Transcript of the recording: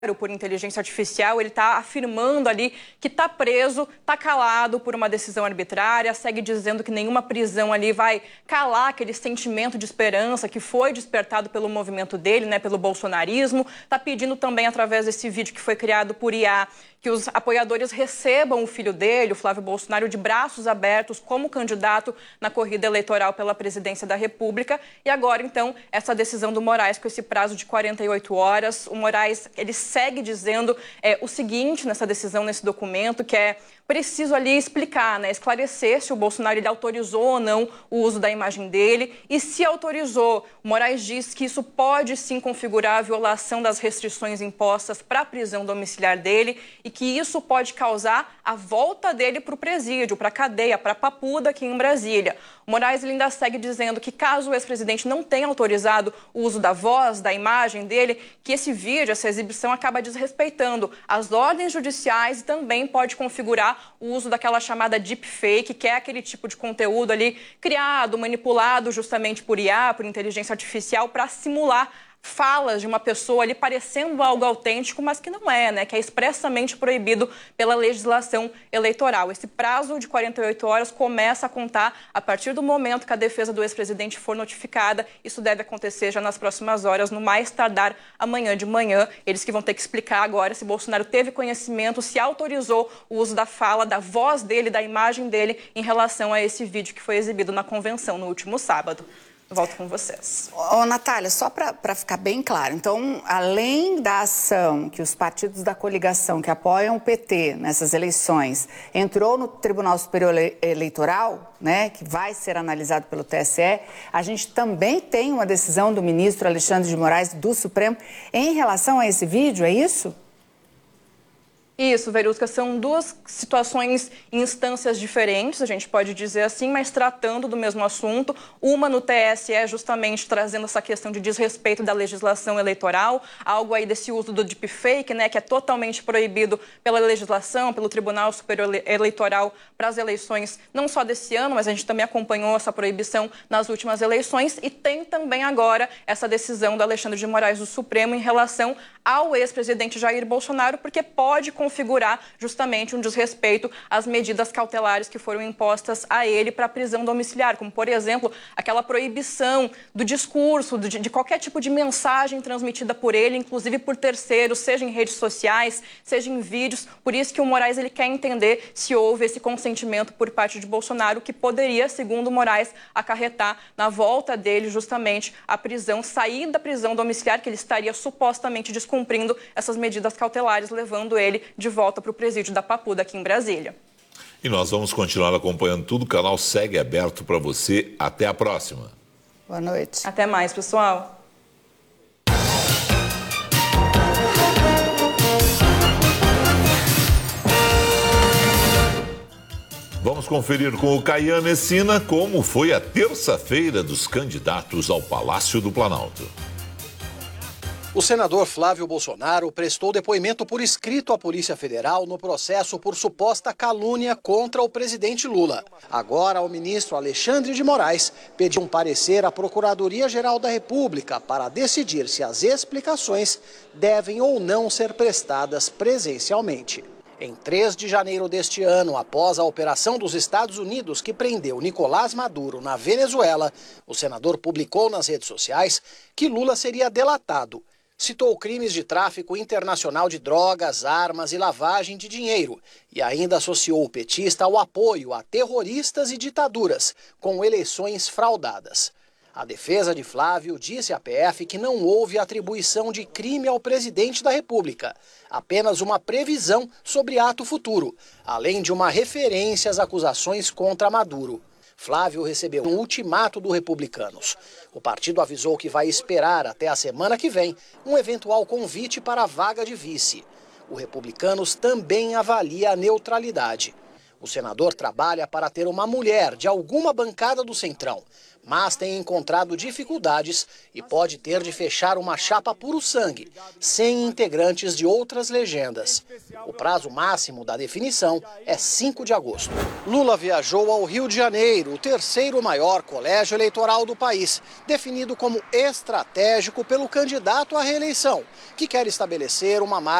por inteligência artificial, ele está afirmando ali que está preso, está calado por uma decisão arbitrária, segue dizendo que nenhuma prisão ali vai calar aquele sentimento de esperança que foi despertado pelo movimento dele, né, pelo bolsonarismo. Está pedindo também, através desse vídeo que foi criado por IA, que os apoiadores recebam o filho dele, o Flávio Bolsonaro, de braços abertos como candidato na corrida eleitoral pela presidência da República. E agora, então, essa decisão do Moraes com esse prazo de 48 horas. O Moraes, ele segue dizendo o seguinte nessa decisão, nesse documento, que é preciso ali explicar, né, esclarecer se o Bolsonaro ele autorizou ou não o uso da imagem dele, e se autorizou, o Moraes diz que isso pode sim configurar a violação das restrições impostas para a prisão domiciliar dele e que isso pode causar a volta dele para o presídio, para a cadeia, para a Papuda aqui em Brasília. O Moraes ele ainda segue dizendo que caso o ex-presidente não tenha autorizado o uso da voz, da imagem dele, que esse vídeo, essa exibição acaba desrespeitando as ordens judiciais e também pode configurar o uso daquela chamada deepfake, que é aquele tipo de conteúdo ali criado, manipulado justamente por IA, por inteligência artificial, para simular falas de uma pessoa ali parecendo algo autêntico, mas que não é, né? Que é expressamente proibido pela legislação eleitoral. Esse prazo de 48 horas começa a contar a partir do momento que a defesa do ex-presidente for notificada. Isso deve acontecer já nas próximas horas, no mais tardar amanhã de manhã. Eles que vão ter que explicar agora se Bolsonaro teve conhecimento, se autorizou o uso da fala, da voz dele, da imagem dele em relação a esse vídeo que foi exibido na convenção no último sábado. Volto com vocês. Ô, Natália, só para ficar bem claro, então, além da ação que os partidos da coligação que apoiam o PT nessas eleições entrou no Tribunal Superior Eleitoral, né, que vai ser analisado pelo TSE, a gente também tem uma decisão do ministro Alexandre de Moraes do Supremo em relação a esse vídeo, é isso? Isso, Verusca, são duas situações em instâncias diferentes, a gente pode dizer assim, mas tratando do mesmo assunto. Uma no TSE, justamente trazendo essa questão de desrespeito da legislação eleitoral, algo aí desse uso do deepfake, né, que é totalmente proibido pela legislação, pelo Tribunal Superior Eleitoral para as eleições, não só desse ano, mas a gente também acompanhou essa proibição nas últimas eleições. E tem também agora essa decisão do Alexandre de Moraes do Supremo em relação ao ex-presidente Jair Bolsonaro, porque pode configurar justamente um desrespeito às medidas cautelares que foram impostas a ele para a prisão domiciliar, como, por exemplo, aquela proibição do discurso, de qualquer tipo de mensagem transmitida por ele, inclusive por terceiros, seja em redes sociais, seja em vídeos. Por isso que o Moraes ele quer entender se houve esse consentimento por parte de Bolsonaro, que poderia, segundo o Moraes, acarretar na volta dele justamente a prisão, sair da prisão domiciliar, que ele estaria supostamente descumprindo essas medidas cautelares, levando ele de volta para o presídio da Papuda aqui em Brasília. E nós vamos continuar acompanhando tudo. O canal segue aberto para você. Até a próxima. Boa noite. Até mais, pessoal. Vamos conferir com o Caian Messina como foi a terça-feira dos candidatos ao Palácio do Planalto. O senador Flávio Bolsonaro prestou depoimento por escrito à Polícia Federal no processo por suposta calúnia contra o presidente Lula. Agora, o ministro Alexandre de Moraes pediu um parecer à Procuradoria-Geral da República para decidir se as explicações devem ou não ser prestadas presencialmente. Em 3 de janeiro deste ano, após a operação dos Estados Unidos que prendeu Nicolás Maduro na Venezuela, o senador publicou nas redes sociais que Lula seria delatado. Citou crimes de tráfico internacional de drogas, armas e lavagem de dinheiro e ainda associou o petista ao apoio a terroristas e ditaduras, com eleições fraudadas. A defesa de Flávio disse à PF que não houve atribuição de crime ao presidente da República, apenas uma previsão sobre ato futuro, além de uma referência às acusações contra Maduro. Flávio recebeu um ultimato do Republicanos. O partido avisou que vai esperar até a semana que vem um eventual convite para a vaga de vice. O Republicanos também avalia a neutralidade. O senador trabalha para ter uma mulher de alguma bancada do Centrão, mas tem encontrado dificuldades e pode ter de fechar uma chapa puro sangue, sem integrantes de outras legendas. O prazo máximo da definição é 5 de agosto. Lula viajou ao Rio de Janeiro, o terceiro maior colégio eleitoral do país, definido como estratégico pelo candidato à reeleição, que quer estabelecer uma marca